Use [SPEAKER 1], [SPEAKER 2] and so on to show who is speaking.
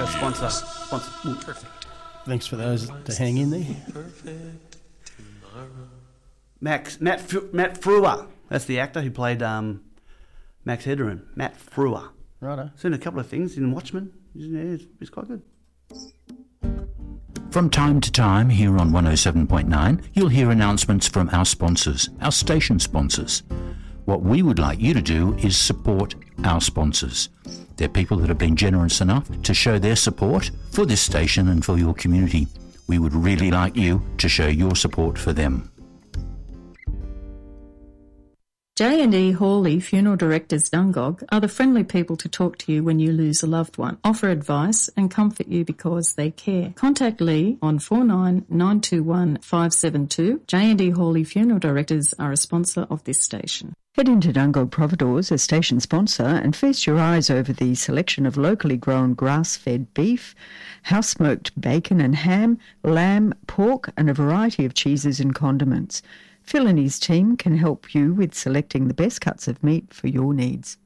[SPEAKER 1] sponsor.
[SPEAKER 2] Perfect.
[SPEAKER 3] Thanks for those to hang in there.
[SPEAKER 1] Matt Frewer. That's the actor who played Max Headroom. Matt Frewer.
[SPEAKER 3] Righto.
[SPEAKER 1] Seen a couple of things in Watchmen. Yeah, it's quite good.
[SPEAKER 4] From time to time here on 107.9, you'll hear announcements from our sponsors, our station sponsors. What we would like you to do is support our sponsors. They're people that have been generous enough to show their support for this station and for your community. We would really like you to show your support for them.
[SPEAKER 5] J&E Hawley Funeral Directors Dungog are the friendly people to talk to you when you lose a loved one, offer advice and comfort you because they care. Contact Lee on 49921572. 572. J&E Hawley Funeral Directors are a sponsor of this station.
[SPEAKER 6] Head into Dungog Providores, a station sponsor, and feast your eyes over the selection of locally grown grass-fed beef, house-smoked bacon and ham, lamb, pork, and a variety of cheeses and condiments. Phil and his team can help you with selecting the best cuts of meat for your needs.